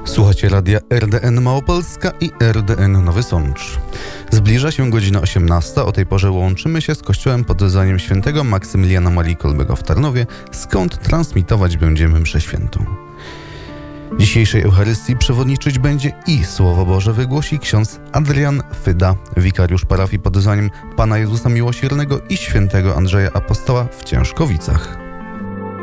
Słuchacie radia RDN Małopolska i RDN Nowy Sącz. Zbliża się godzina 18. O tej porze łączymy się z kościołem pod wezwaniem świętego Maksymiliana Marii Kolbego w Tarnowie, skąd transmitować będziemy mszę świętą. Dzisiejszej Eucharystii przewodniczyć będzie i Słowo Boże wygłosi ksiądz Adrian Fyda, wikariusz parafii pod wezwaniem Pana Jezusa Miłosiernego i świętego Andrzeja Apostoła w Ciężkowicach.